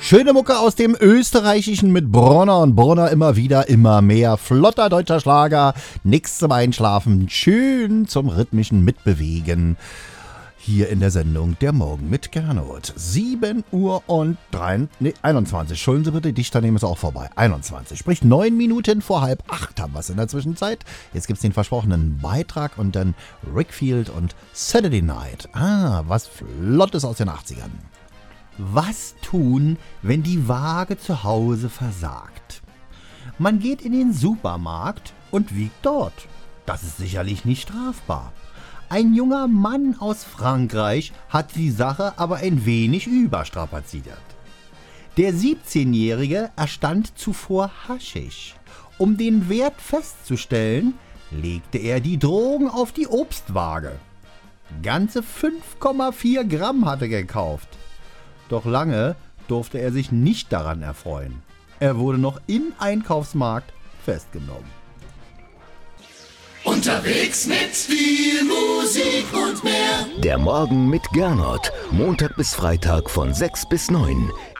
Schöne Mucke aus dem Österreichischen mit Bronner und Brunner immer wieder, immer mehr. Flotter deutscher Schlager, nix zum Einschlafen, schön zum rhythmischen Mitbewegen. Hier in der Sendung Der Morgen mit Gernot. 7 Uhr und 21. Entschuldigen Sie bitte, die Dichter nehmen es auch vorbei. 21. Sprich 9 Minuten vor 7:30 haben wir es in der Zwischenzeit. Jetzt gibt es den versprochenen Beitrag und dann Rickfield und Saturday Night. Was Flottes aus den 80ern. Was tun, wenn die Waage zu Hause versagt? Man geht in den Supermarkt und wiegt dort. Das ist sicherlich nicht strafbar. Ein junger Mann aus Frankreich hat die Sache aber ein wenig überstrapaziert. Der 17-Jährige erstand zuvor Haschisch. Um den Wert festzustellen, legte er die Drogen auf die Obstwaage. Ganze 5,4 Gramm hatte er gekauft. Doch lange durfte er sich nicht daran erfreuen. Er wurde noch im Einkaufsmarkt festgenommen. Unterwegs mit viel Musik und mehr. Der Morgen mit Gernot. Montag bis Freitag von 6 bis 9.